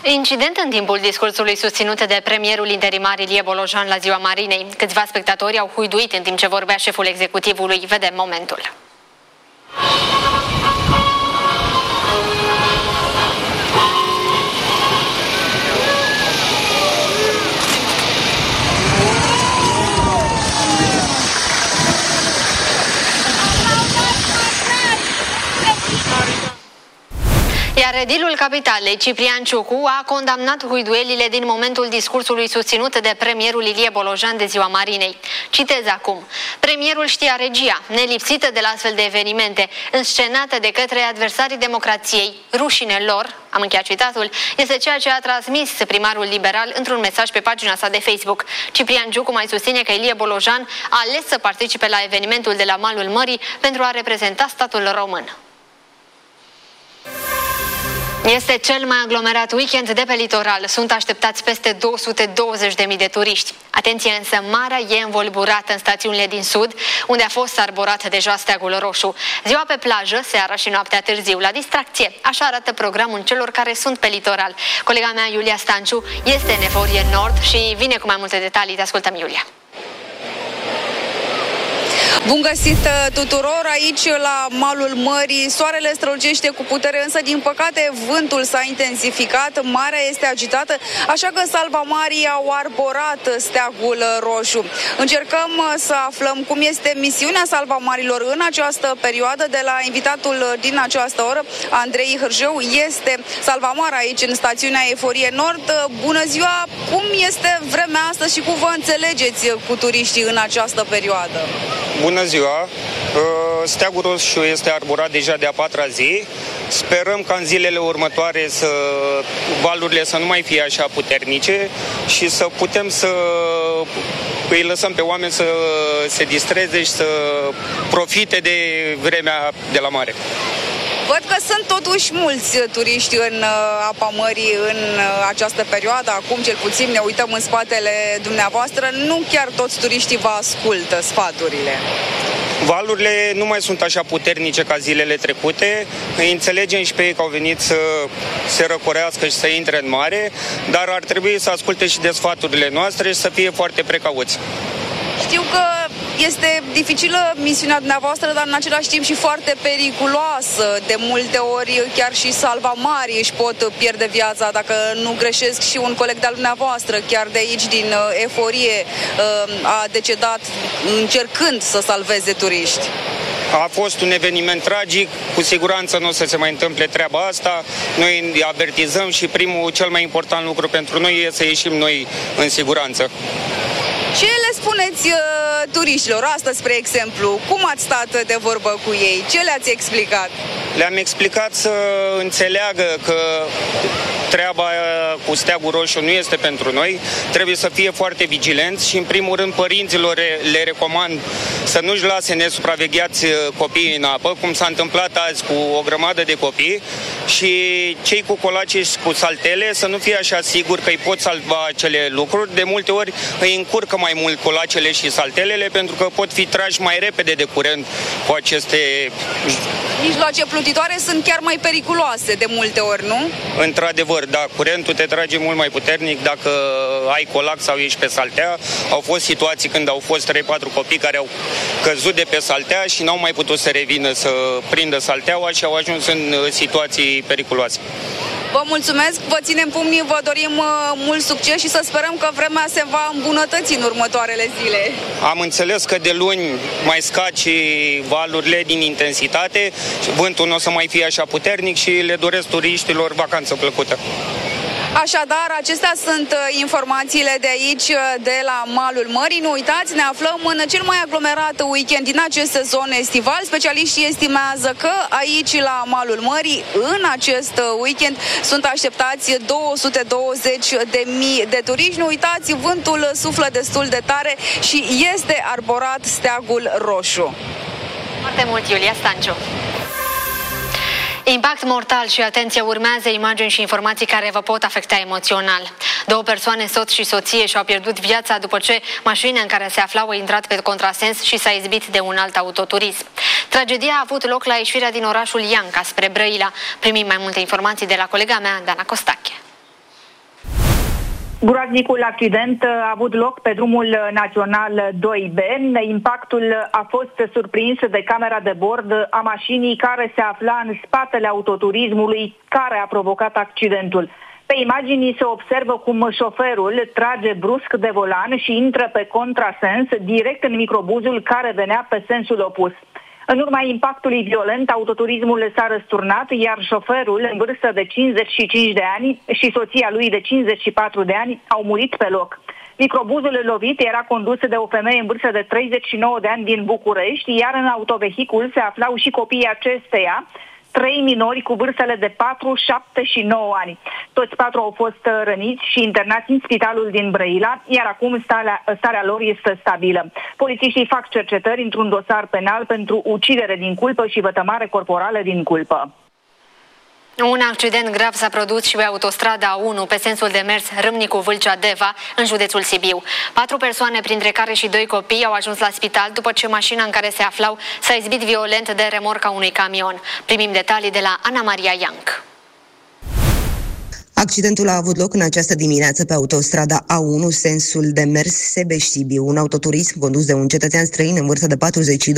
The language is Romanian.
Incident în timpul discursului susținut de premierul interimar Ilie Bolojan la Ziua Marinei. Câțiva spectatori au huiduit în timp ce vorbea șeful executivului. Vedem momentul. Iar edilul Capitalei, Ciprian Ciucu, a condamnat huiduielile din momentul discursului susținut de premierul Ilie Bolojan de Ziua Marinei. Citez acum. Premierul știa regia, nelipsită de la astfel de evenimente, înscenate de către adversarii democrației, rușine lor, am încheiat citatul, este ceea ce a transmis primarul liberal într-un mesaj pe pagina sa de Facebook. Ciprian Ciucu mai susține că Ilie Bolojan a ales să participe la evenimentul de la malul mării pentru a reprezenta statul român. Este cel mai aglomerat weekend de pe litoral. Sunt așteptați peste 220.000 de turiști. Atenție însă, marea e învolburată în stațiunile din sud, unde a fost arborat deja steagul roșu. Ziua pe plajă, seara și noaptea târziu, la distracție. Așa arată programul celor care sunt pe litoral. Colega mea, Iulia Stanciu, este în Eforie Nord și vine cu mai multe detalii. Te ascultăm, Iulia. Bun găsit tuturor aici la malul mării. Soarele strălucește cu putere, însă din păcate vântul s-a intensificat, marea este agitată, așa că salvamarii au arborat steagul roșu. Încercăm să aflăm cum este misiunea salvamarilor în această perioadă de la invitatul din această oră, Andrei Hârjeu, este salvamar aici în stațiunea Eforie Nord. Bună ziua! Cum este vremea astăzi și cum vă înțelegeți cu turiștii în această perioadă? Bună ziua! Steagul roșu este arborat deja de a 4-a zi. Sperăm ca în zilele următoare valurile să nu mai fie așa puternice și să putem să îi lăsăm pe oameni să se distreze și să profite de vremea de la mare. Văd că sunt totuși mulți turiști în apa mării în această perioadă. Acum, cel puțin, ne uităm în spatele dumneavoastră. Nu chiar toți turiștii vă ascultă sfaturile. Valurile nu mai sunt așa puternice ca zilele trecute. Îi înțelegem și pe ei că au venit să se răcorească și să intre în mare, dar ar trebui să asculte și de sfaturile noastre și să fie foarte precauți. Știu că este dificilă misiunea dumneavoastră, dar în același timp și foarte periculoasă. De multe ori chiar și salvamarii își pot pierde viața, dacă nu greșesc. Și un coleg de-al dumneavoastră, chiar de aici, din Eforie, a decedat încercând să salveze turiști. A fost un eveniment tragic, cu siguranță nu o să se mai întâmple treaba asta. Noi îi avertizăm și cel mai important lucru pentru noi e să ieșim noi în siguranță. Ce le spuneți turiștilor astăzi, spre exemplu? Cum ați stat de vorbă cu ei? Ce le-ați explicat? Le-am explicat să înțeleagă că treaba cu steagul roșu nu este pentru noi. Trebuie să fie foarte vigilenți și, în primul rând, părinților le recomand să nu-și lase nesupravegheați copiii în apă, cum s-a întâmplat azi cu o grămadă de copii, și cei cu colace și cu saltele să nu fie așa sigur că îi pot salva acele lucruri. De multe ori îi încurcă mai mult colacele și saltelele pentru că pot fi trași mai repede de curent cu aceste... Mijloace plutitoare sunt chiar mai periculoase de multe ori, nu? Într-adevăr, da, curentul te trage mult mai puternic dacă ai colac sau ești pe saltea. Au fost situații când au fost 3-4 copii care au căzut de pe saltea și n-au mai putut să revină să prindă salteaua și au ajuns în situații periculoase. Vă mulțumesc, vă ținem pumnii, vă dorim mult succes și să sperăm că vremea se va îmbunătăți în următoarele zile. Am înțeles că de luni mai scad și valurile din intensitate, vântul nu o să mai fie așa puternic și le doresc turiștilor vacanță plăcută. Așadar, acestea sunt informațiile de aici, de la malul mării. Nu uitați, ne aflăm în cel mai aglomerat weekend din acest sezon estival. Specialiștii estimează că aici, la malul mării, în acest weekend, sunt așteptați 220.000 de turiști. Nu uitați, vântul suflă destul de tare și este arborat steagul roșu. Foarte mult, Iulia Stanciu. Impact mortal și, atenție, urmează imagini și informații care vă pot afecta emoțional. 2 persoane, soț și soție, și-au pierdut viața după ce mașina în care se aflau a intrat pe contrasens și s-a izbit de un alt autoturism. Tragedia a avut loc la ieșirea din orașul Ianca spre Brăila. Primim mai multe informații de la colega mea, Dana Costache. Groaznicul accident a avut loc pe drumul național 2B. Impactul a fost surprins de camera de bord a mașinii care se afla în spatele autoturismului care a provocat accidentul. Pe imagini se observă cum șoferul trage brusc de volan și intră pe contrasens direct în microbuzul care venea pe sensul opus. În urma impactului violent, autoturismul s-a răsturnat, iar șoferul, în vârstă de 55 de ani, și soția lui de 54 de ani au murit pe loc. Microbuzul lovit era condus de o femeie în vârstă de 39 de ani din București, iar în autovehicul se aflau și copiii acesteia, 3 minori cu vârstele de 4, 7 și 9 ani. Toți 4 au fost răniți și internați în spitalul din Brăila, iar acum starea lor este stabilă. Polițiștii fac cercetări într-un dosar penal pentru ucidere din culpă și vătămare corporală din culpă. Un accident grav s-a produs și pe autostrada A1 pe sensul de mers Râmnicu-Vâlcea-Deva în județul Sibiu. 4 persoane, printre care și 2 copii, au ajuns la spital după ce mașina în care se aflau s-a izbit violent de remorca unui camion. Primim detalii de la Ana Maria Ianc. Accidentul a avut loc în această dimineață pe autostrada A1, sensul de mers Sebeș-Sibiu. Un autoturism condus de un cetățean străin în vârstă de 42